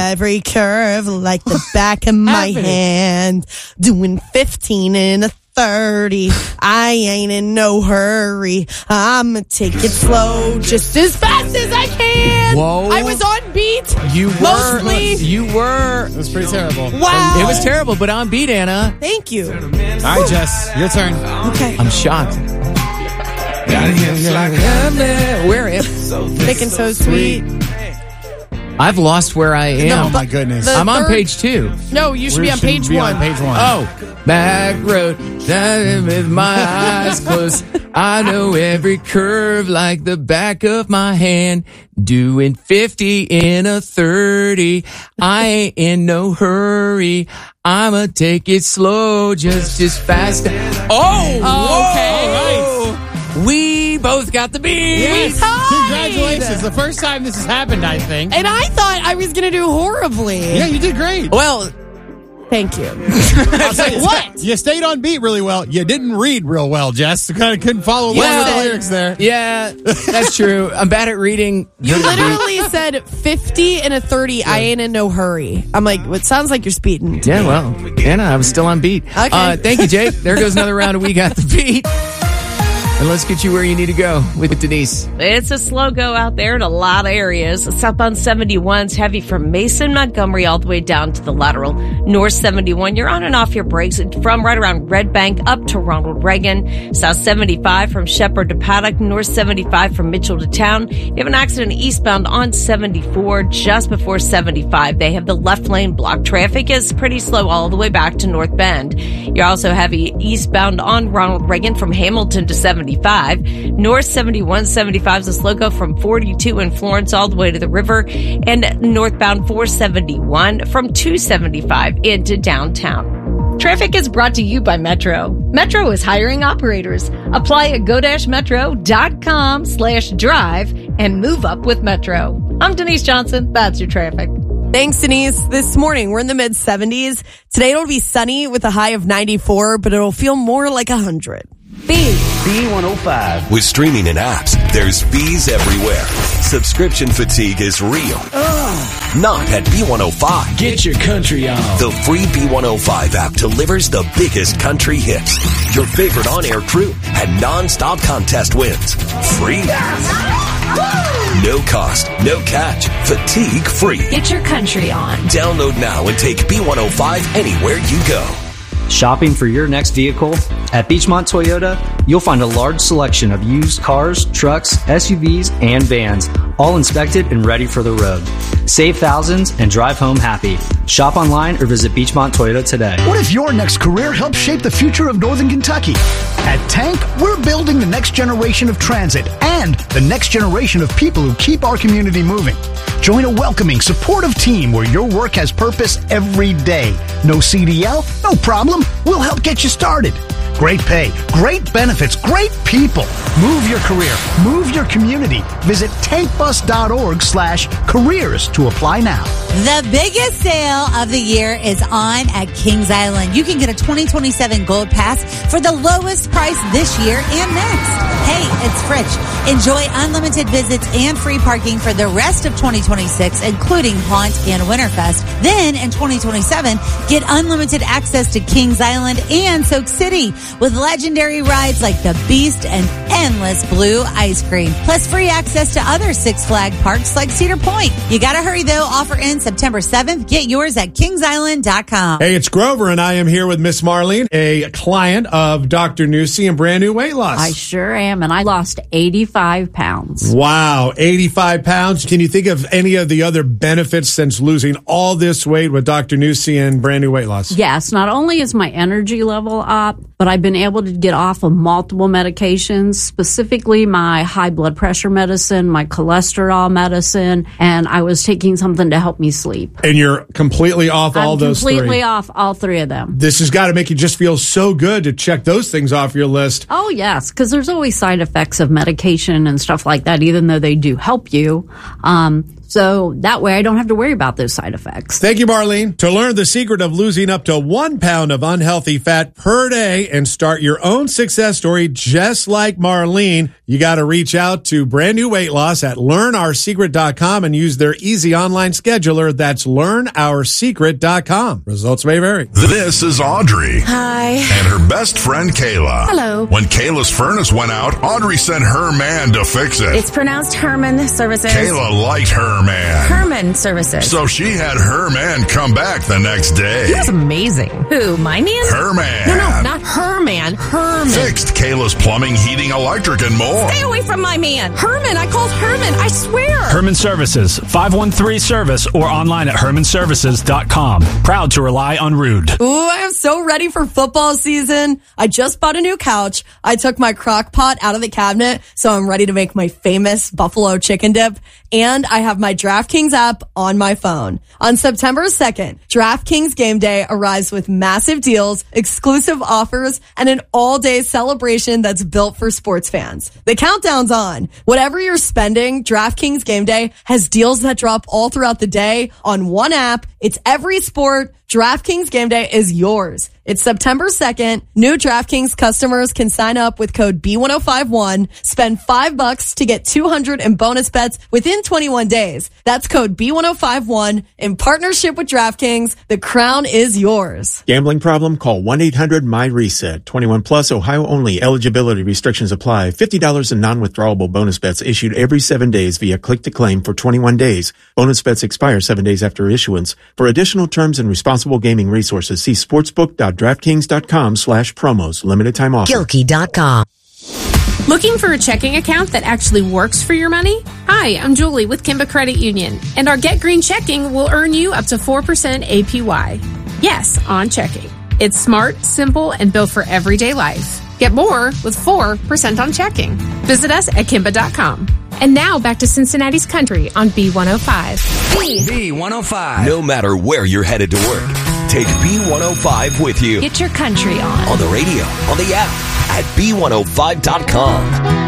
every curve like the back of my hand. Doing 15 in a 30. I ain't in no hurry. I'ma take it slow, just as fast as I can. Whoa. I was on beat. You were. Mostly. You were. It was pretty terrible. Wow. It was terrible, but on beat, Anna. Thank you. All right, Jess, your turn. Okay. I'm shocked. Where am Thick and so sweet. I've lost where I am. Oh, my goodness. the I'm on third- page 2. No, you should We be on should page be 1. on page 1. Oh, back road, driving with my eyes closed. I know every curve like the back of my hand. Doing 50 in a 30. I ain't in no hurry. I'ma take it slow, just as fast. Oh, okay. All right. We both got the beat. Yes. tied. Congratulations. The first time this has happened, I think. And I thought I was going to do horribly. Yeah, you did great. Well, Thank you. I'll tell you, What? You stayed on beat really well. You didn't read real well, Jess. You kind of couldn't follow along with the lyrics there. yeah, that's true. I'm bad at reading. You literally said 50 and a 30. I ain't in no hurry. I'm like, it sounds like you're speeding. Yeah, well, Anna, I was still on beat. Okay. Thank you, Jake. There goes another round of We Got the Beat. And let's get you where you need to go with Denise. It's a slow go out there in a lot of areas. Southbound 71's heavy from Mason, Montgomery, all the way down to the lateral. North 71, you're on and off your brakes from right around Red Bank up to Ronald Reagan. South 75 from Shepherd to Paddock. North 75 from Mitchell to Town. You have an accident eastbound on 74 just before 75. They have the left lane blocked. Traffic is pretty slow all the way back to North Bend. You're also heavy eastbound on Ronald Reagan from Hamilton to 75. North 71, 75 is a slow go from 42 in Florence all the way to the river, and northbound 471 from 275 into downtown. Traffic is brought to you by Metro. Metro is hiring operators. Apply at go-metro.com/drive and move up with Metro. I'm Denise Johnson. That's your traffic. Thanks, Denise. This morning, we're in the mid-70s. Today, it'll be sunny with a high of 94, but it'll feel more like 100. B105. With streaming and apps, there's fees everywhere. Subscription fatigue is real. Not at B105. Get your country on. The free B105 app delivers the biggest country hits, your favorite on-air crew, and non-stop contest wins. Free. No cost, no catch, fatigue free. Get your country on. Download now and take B105 anywhere you go. Shopping for your next vehicle? At Beachmont Toyota, you'll find a large selection of used cars, trucks, SUVs, and vans, all inspected and ready for the road. Save thousands and drive home happy. Shop online or visit Beachmont Toyota today. What if your next career helps shape the future of Northern Kentucky? At Tank, we're building the next generation of transit and the next generation of people who keep our community moving. Join a welcoming, supportive team where your work has purpose every day. No CDL? No problem. We'll help get you started. Great pay, great benefits, great people. Move your career, move your community. Visit tankbus.org/careers to apply now. The biggest sale of the year is on at Kings Island. You can get a 2027 Gold Pass for the lowest price this year and next. Hey, it's Fritch. Enjoy unlimited visits and free parking for the rest of 2026, including Haunt and Winterfest. Then in 2027, get unlimited access to Kings Island and Soak City with legendary rides like the Beast and endless blue ice cream. Plus free access to other Six Flag parks like Cedar Point. You gotta hurry though. Offer ends September 7th. Get yours at kingsisland.com. Hey, it's Grover, and I am here with Miss Marlene, a client of Dr. Newsy and Brand New Weight Loss. I sure am, and I lost 85 pounds. Wow, 85 pounds. Can you think of any of the other benefits since losing all this weight with Dr. Newsy and Brand New Weight Loss? Yes, not only is my energy level up, but I've been able to get off of multiple medications, specifically my high blood pressure medicine, my cholesterol medicine, and I was taking something to help me sleep. And you're completely off all those three? I'm completely off all three of them. This has got to make you just feel so good to check those things off your list. Oh, yes, because there's always side effects of medication and stuff like that, even though they do help you. So that way I don't have to worry about those side effects. Thank you, Marlene. To learn the secret of losing up to 1 pound of unhealthy fat per day and start your own success story just like Marlene, you got to reach out to Brand New Weight Loss at learnoursecret.com and use their easy online scheduler. That's learnoursecret.com. Results may vary. This is Audrey. Hi. And her best friend, Kayla. Hello. When Kayla's furnace went out, Audrey sent her man to fix it. It's pronounced Herman Services. Kayla liked her man. Herman Services. So she had her man come back the next day. He was amazing. Who, my man? Her man. No, not her man. Herman. Fixed Kayla's plumbing, heating, electric, and more. Stay away from my man. Herman, I called Herman. I swear. Herman Services, 513-SERVICE or online at hermanservices.com. Proud to rely on Rude. Ooh, I am so ready for football season. I just bought a new couch. I took my crock pot out of the cabinet, so I'm ready to make my famous buffalo chicken dip. And I have my DraftKings app on my phone. On September 2nd, DraftKings Game Day arrives with massive deals, exclusive offers, and an all-day celebration that's built for sports fans. The countdown's on. Whatever you're spending, DraftKings Game Day has deals that drop all throughout the day on one app. It's every sport. DraftKings Game Day is yours. It's September 2nd. New DraftKings customers can sign up with code B1051, spend $5 to get $200 in bonus bets within 21 days. That's code B1051 in partnership with DraftKings. The crown is yours. Gambling problem? Call 1-800-MY-RESET. 21 plus, Ohio only. Eligibility restrictions apply. $50 in non-withdrawable bonus bets issued every 7 days via click to claim for 21 days. Bonus bets expire 7 days after issuance. For additional terms and responsible gaming resources, see sportsbook.draftkings.com/promos. Limited time offer. Gilkey.com. Looking for a checking account that actually works for your money? Hi, I'm Julie with Kimba Credit Union, and our Get Green checking will earn you up to 4% APY. Yes, on checking. It's smart, simple, and built for everyday life. Get more with 4% on checking. Visit us at Kimba.com. And now back to Cincinnati's Country on B105. B105. No matter where you're headed to work, take B105 with you. Get your country on. On the radio, on the app, at B105.com.